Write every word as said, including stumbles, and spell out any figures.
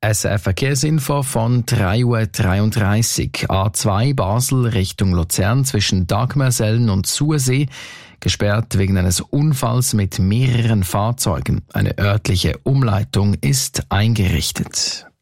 S R Verkehrsinfo von drei Uhr dreiunddreißig. A zwei Basel Richtung Luzern zwischen Dagmersellen und Sursee gesperrt wegen eines Unfalls mit mehreren Fahrzeugen. Eine örtliche Umleitung ist eingerichtet.